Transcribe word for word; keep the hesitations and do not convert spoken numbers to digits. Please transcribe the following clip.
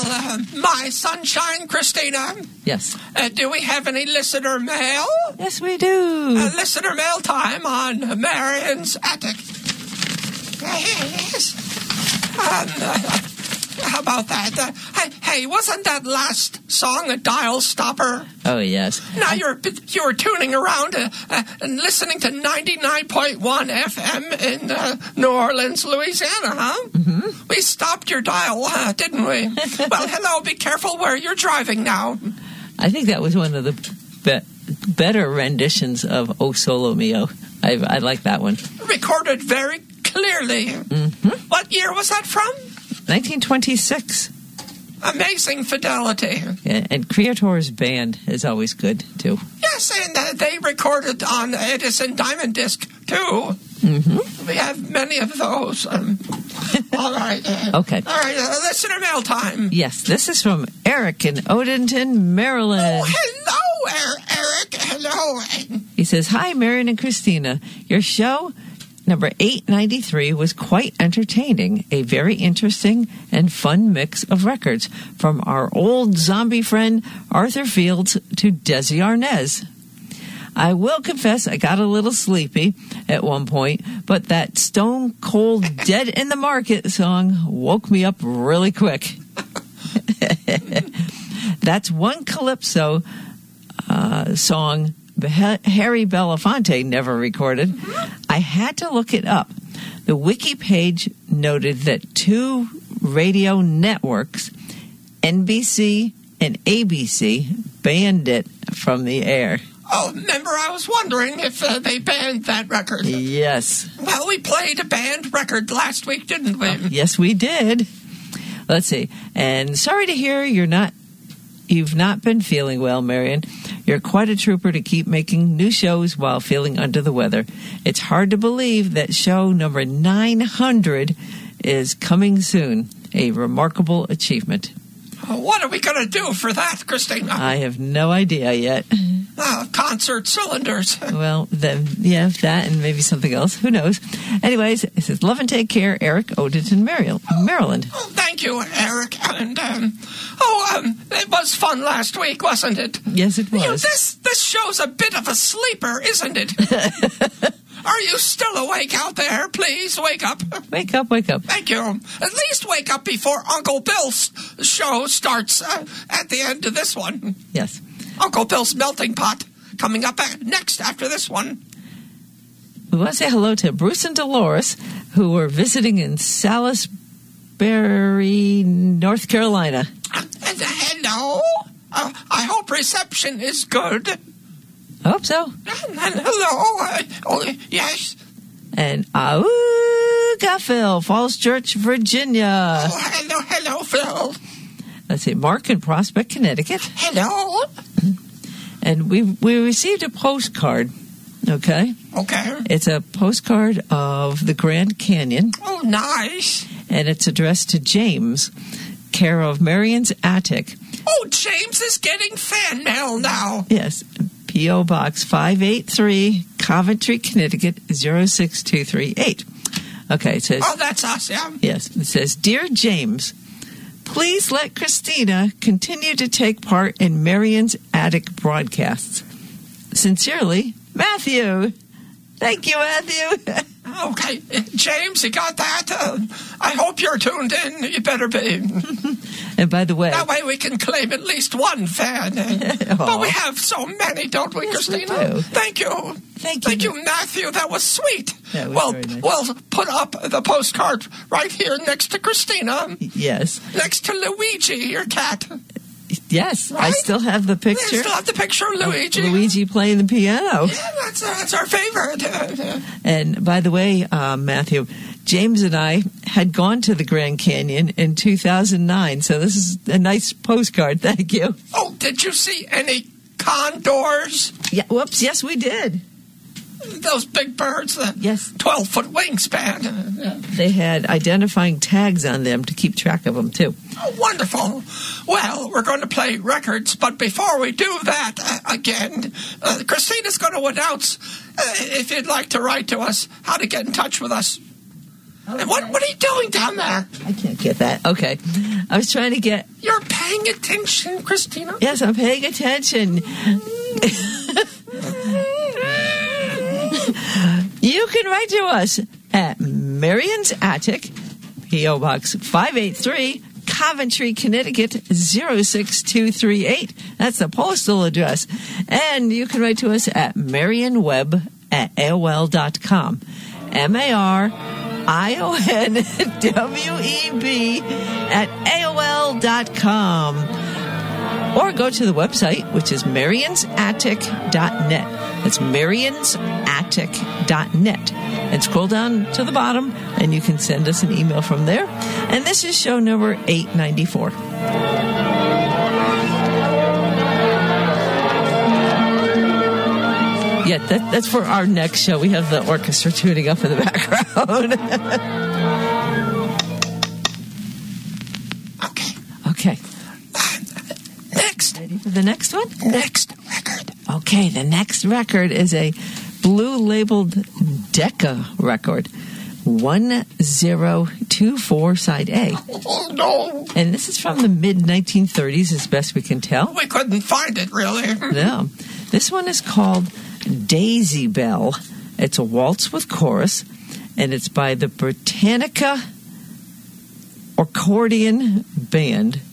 uh, my sunshine, Christina. Yes. Uh, do we have any listener mail? Yes, we do. Uh, listener mail time on Marion's Attic. Yes. Um, uh, how about that? Uh, hey, hey, wasn't that last song a dial stopper? Oh, yes. Now you're you're tuning around uh, uh, and listening to ninety-nine point one F M in uh, New Orleans, Louisiana, huh? Mm-hmm. We stopped your dial, uh, didn't we? Well, hello, be careful where you're driving now. I think that was one of the be- better renditions of O Solo Mio. I, I like that one. Recorded very clearly. Mm-hmm. What year was that from? nineteen twenty-six. Amazing fidelity. Yeah, and Creator's band is always good, too. Yes, and uh, they recorded on Edison Diamond Disc, too. Mm-hmm. We have many of those. Um, all right. Uh, okay. All right, uh, listener mail time. Yes, this is from Eric in Odenton, Maryland. Oh, hello, er- Eric. Hello. He says, hi, Marion and Christina. Your show, number eight ninety-three, was quite entertaining. A very interesting and fun mix of records, from our old zombie friend Arthur Fields to Desi Arnaz. I will confess I got a little sleepy at one point, but that Stone Cold Dead in the Market song woke me up really quick. That's one Calypso uh, song Harry Belafonte never recorded. I had to look it up. The wiki page noted that two radio networks, N B C and A B C, banned it from the air. Oh, remember, I was wondering if uh, they banned that record. Yes. Well, we played a banned record last week, didn't we? Uh, yes, we did. Let's see. And sorry to hear you're not, you've not been feeling well, Marion. You're quite a trooper to keep making new shows while feeling under the weather. It's hard to believe that show number nine hundred is coming soon. A remarkable achievement. What are we going to do for that, Christina? I have no idea yet. Uh, concert cylinders. Well, then, yeah, that and maybe something else. Who knows? Anyways, it says, love and take care, Eric Odenton, Maryland. Oh, thank you, Eric. And, um, oh, um, it was fun last week, wasn't it? Yes, it was. You know, this, this show's a bit of a sleeper, isn't it? Are you still awake out there? Please wake up. Wake up, wake up. Thank you. At least wake up before Uncle Bill's show starts uh, at the end of this one. Yes. Uncle Bill's Melting Pot coming up next after this one. We want to say hello to Bruce and Dolores, who were visiting in Salisbury, North Carolina. Uh, hello. Uh, I hope reception is good. I hope so. Hello. Uh, oh, yes. And Auga Phil, Falls Church, Virginia. Oh, hello, hello, Phil. Let's see, Mark in Prospect, Connecticut. Hello. And we we received a postcard, okay? Okay. It's a postcard of the Grand Canyon. Oh, nice. And it's addressed to James, care of Marion's Attic. Oh, James is getting fan mail now. Yes. P O. Box five eighty-three, Coventry, Connecticut, zero six two three eight. Okay, it says... Oh, that's us, yeah. Yes, it says, Dear James, please let Christina continue to take part in Marion's Attic broadcasts. Sincerely, Matthew. Thank you, Matthew. Okay, James, you got that? Uh, I hope you're tuned in. You better be. And by the way... That way we can claim at least one fan. But we have so many, don't we, yes, Christina? We do. Thank you. Thank you. Thank you, Matthew. That was sweet. That was well, very nice. We'll put up the postcard right here next to Christina. Yes. Next to Luigi, your cat. Yes, Right? I still have the picture. We still have the picture of Luigi. Of Luigi playing the piano. Yeah, that's, uh, that's our favorite. And by the way, uh, Matthew, James and I had gone to the Grand Canyon in two thousand nine, so this is a nice postcard. Thank you. Oh, did you see any condors? Yeah. Whoops. Yes, we did. Those big birds, the Yes. twelve-foot wingspan. They had identifying tags on them to keep track of them, too. Oh, wonderful. Well, we're going to play records, but before we do that, uh, again, uh, Christina's going to announce, uh, if you'd like to write to us, how to get in touch with us. What, what are you doing down there? I can't get that. Okay. I was trying to get... You're paying attention, Christina? Yes, I'm paying attention. You can write to us at Marion's Attic, P O Box five eighty-three, Coventry, Connecticut zero six two three eight. That's the postal address. And you can write to us at marionweb at A O L dot com. M A R I O N W E B at A O L dot com. Or go to the website, which is marions attic dot net. That's marions attic dot net. And scroll down to the bottom, and you can send us an email from there. And this is show number eight ninety-four. Yeah, that, that's for our next show. We have the orchestra tuning up in the background. Okay. Okay. Next. Ready for the next one? Next record. Okay, the next record is a blue labeled Decca record. one zero two four side A. Oh, no. And this is from the mid nineteen thirties, as best we can tell. We couldn't find it, really. No. This one is called Daisy Bell. It's a waltz with chorus, and it's by the Britannica Accordion Band.